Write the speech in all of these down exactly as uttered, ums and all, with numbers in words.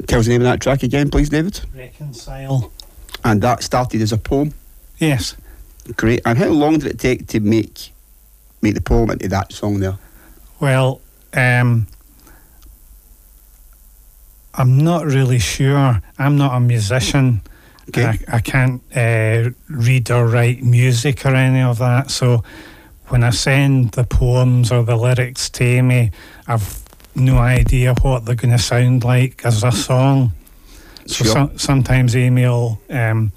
Tell us the name of that track again, please, David. Reconcile. And that started as a poem? Yes. Great. And how long did it take to make make the poem into that song there? Well, um, I'm not really sure. I'm not a musician. Okay. I, I can't uh, read or write music or any of that. So when I send the poems or the lyrics to Amy, I've no idea what they're going to sound like as a song. So Sure. so, sometimes Amy will um,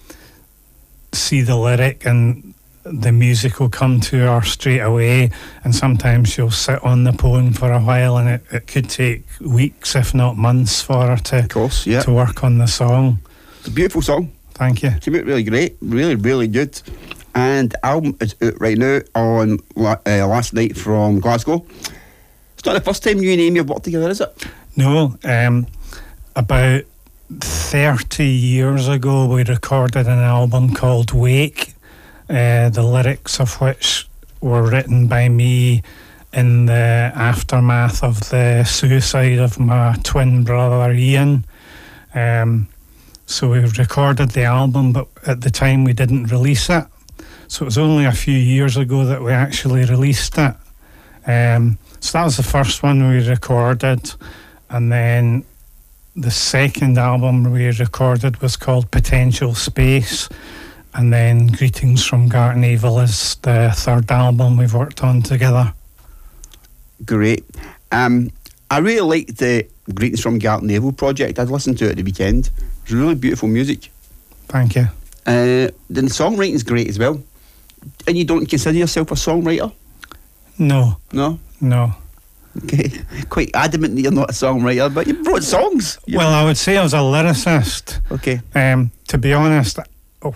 see the lyric and the music will come to her straight away, and sometimes she'll sit on the poem for a while, and it, it could take weeks, if not months, for her to, Of course, yeah. to work on the song. It's a beautiful song. Thank you. It's really great. Really, really good. And the album is out right now on uh, Last Night from Glasgow. It's not the first time you and Amy have worked together, is it? No, um, about thirty years ago we recorded an album called Wake, uh, the lyrics of which were written by me in the aftermath of the suicide of my twin brother Ian. Um, so we recorded the album, but at the time we didn't release it. So it was only a few years ago that we actually released it. Um, so that was the first one we recorded, and then the second album we recorded was called Potential Space, and then Greetings from Garton Evil is the third album we've worked on together. Great. Um, I really liked the Greetings from Garton Evil project. I'd listened to it at the weekend. It was really beautiful music. Thank you. Uh, the songwriting's great as well. And you don't consider yourself a songwriter? No, No? no. Okay. Quite adamant that you're not a songwriter, but you wrote songs. You- Well, I would say I was a lyricist. Okay. Um, to be honest, oh,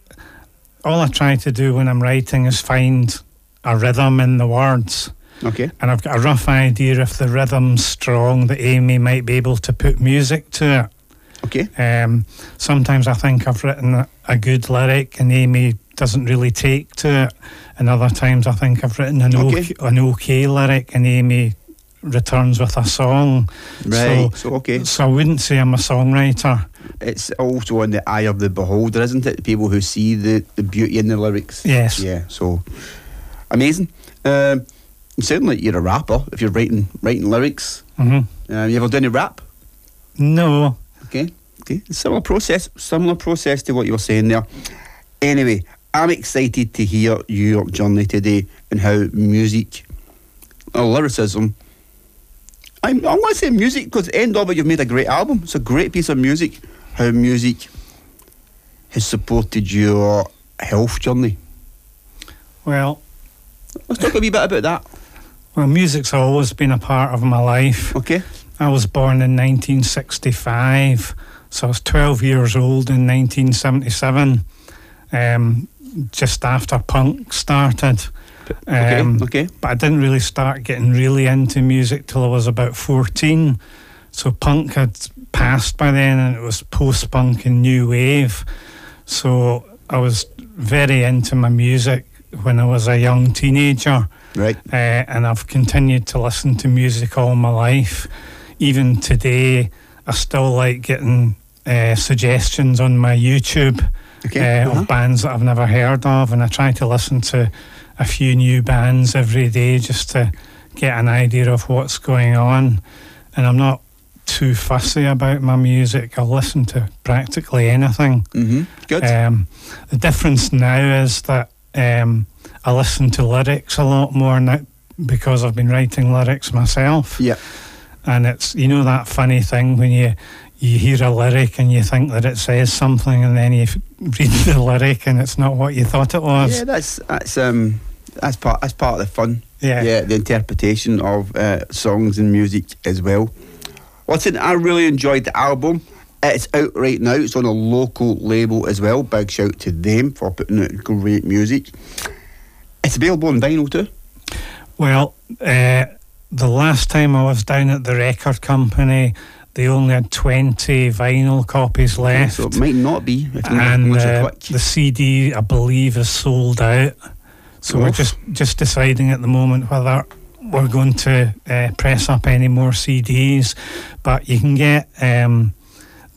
all I try to do when I'm writing is find a rhythm in the words. Okay. And I've got a rough idea if the rhythm's strong that Amy might be able to put music to it. Okay. Um, sometimes I think I've written a, a good lyric and Amy doesn't really take to it, and other times I think I've written an okay, Okay. an okay lyric and Amy returns with a song. Right. So, So, okay. so I wouldn't say I'm a songwriter. It's also in the eye of the beholder, isn't it? People who see the, the beauty in the lyrics. Yes. Yeah. So, amazing. Um, you sound like you're a rapper if you're writing writing lyrics. Mm-hmm. Uh, you ever done any rap? No. Okay. Okay. Similar process. Similar process to what you were saying there. Anyway, I'm excited to hear your journey today and how music, or lyricism. I'm, I want to say music because at the end of it, you've made a great album. It's a great piece of music. How music has supported your health journey. Well, Let's talk a wee bit about that. well, music's always been a part of my life. Okay. I was born in nineteen sixty-five, so I was twelve years old in nineteen seventy-seven, um, just after punk started. Okay. Um, okay. But I didn't really start getting really into music till I was about fourteen. So punk had passed by then, and it was post-punk and new wave. So I was very into my music when I was a young teenager. Right. Uh, and I've continued to listen to music all my life. Even today, I still like getting uh, suggestions on my YouTube Okay. uh, uh-huh. of bands that I've never heard of, and I try to listen to a few new bands every day just to get an idea of what's going on. And I'm not too fussy about my music. I'll listen to practically anything. Mm-hmm. Good. Um, the difference now is that um, I listen to lyrics a lot more now because I've been writing lyrics myself. Yeah. And it's, you know, that funny thing when you you hear a lyric and you think that it says something, and then you f- read the lyric and it's not what you thought it was. Yeah, that's that's um that's part that's part of the fun. Yeah. Yeah, the interpretation of uh, songs and music as well. Listen, I really enjoyed the album. It's out right now. It's on a local label as well. Big shout to them for putting out great music. It's available on vinyl too. Well, uh, the last time I was down at the record company, they only had twenty vinyl copies left. So it might not be if you're and not so uh, quick. the C D, I believe, is sold out. So we're Oof. just, just deciding at the moment whether we're going to uh, press up any more C Ds. But you can get um,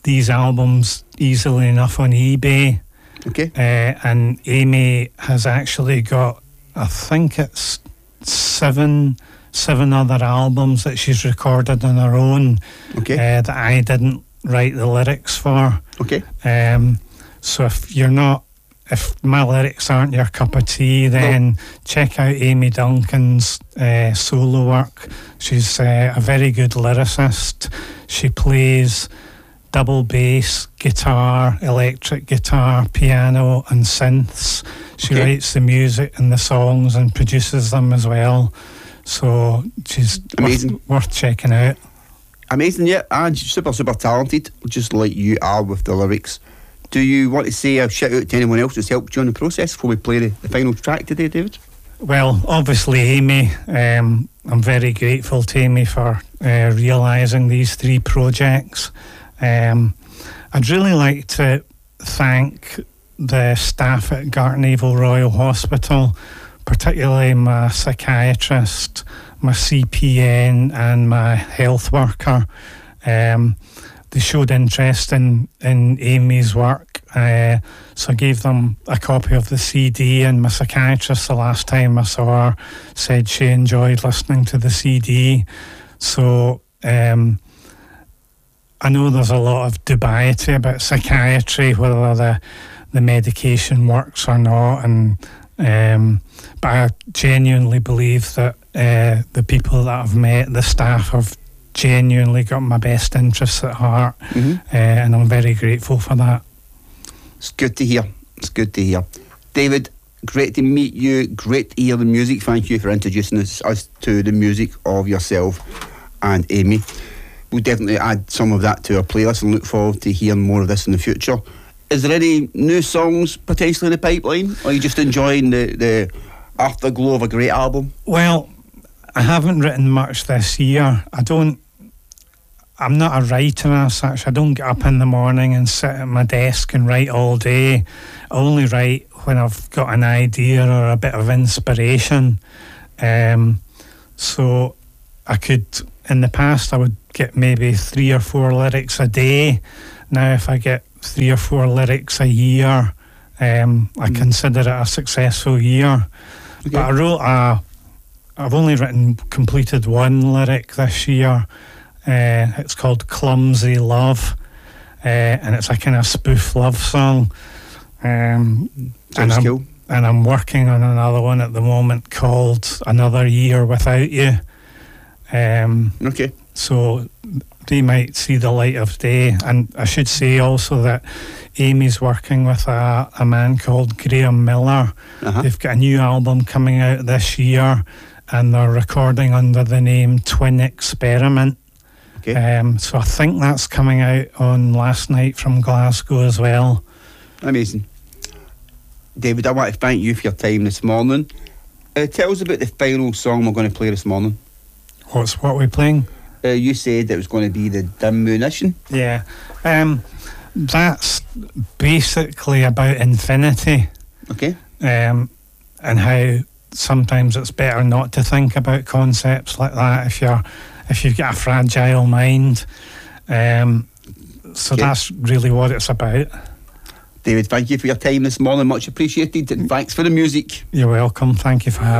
these albums easily enough on eBay. Okay. Uh, and Amy has actually got, I think it's seven seven other albums that she's recorded on her own. Okay. Uh, that I didn't write the lyrics for. Okay. Um, so if you're not, if my lyrics aren't your cup of tea, then no. check out Amy Duncan's uh, solo work. She's uh, a very good lyricist. She plays double bass, guitar, electric guitar, piano and synths. She okay. writes the music and the songs and produces them as well. So she's amazing, worth, worth checking out. Amazing, yeah, and super, super talented, just like you are with the lyrics. Do you want to say a shout out to anyone else who's helped you in the process before we play the, the final track today, David? Well, obviously Amy. Um, I'm very grateful to Amy for uh, realising these three projects. Um, I'd really like to thank the staff at Gartnavel Royal Hospital, particularly my psychiatrist, my C P N and my health worker. Um, they showed interest in, in Amy's work, uh, so I gave them a copy of the C D, and my psychiatrist, the last time I saw her, said she enjoyed listening to the C D. So um, I know there's a lot of dubiety about psychiatry, whether the, the medication works or not, and um, but I genuinely believe that uh, the people that I've met, the staff, have genuinely got my best interests at heart, mm-hmm. uh, and I'm very grateful for that. It's good to hear. It's good to hear. David, great to meet you. Great to hear the music. Thank you for introducing us, us to the music of yourself and Amy. We'll definitely add some of that to our playlist and look forward to hearing more of this in the future. Is there any new songs potentially in the pipeline, or are you just enjoying the, the afterglow of a great album? Well, I haven't written much this year. I don't, I'm not a writer as such. I don't get up in the morning and sit at my desk and write all day. I only write when I've got an idea or a bit of inspiration. Um, so I could, in the past, I would get maybe three or four lyrics a day. Now if I get three or four lyrics a year, um, I mm. consider it a successful year. Okay. But I wrote a, I've only written, completed one lyric this year. Uh, it's called Clumsy Love, uh, and it's a kind of spoof love song. Um, and, I'm, cool. and I'm working on another one at the moment called Another Year Without You. Um, okay. So they might see the light of day. And I should say also that Amy's working with a, a man called Graham Miller. Uh-huh. They've got a new album coming out this year, and they're recording under the name Twin Experiment. Okay. Um, so I think that's coming out on Last Night from Glasgow as well. Amazing. David, I want to thank you for your time this morning. Uh, tell us about the final song we're going to play this morning. What's what we're playing? Uh, you said it was going to be the Diminution. Yeah. Um, that's basically about infinity. Okay. Um, and how sometimes it's better not to think about concepts like that if you're if you've got a fragile mind. Um, so okay. That's really what it's about. David, thank you for your time this morning, much appreciated, and thanks for the music. You're welcome, thank you for having me.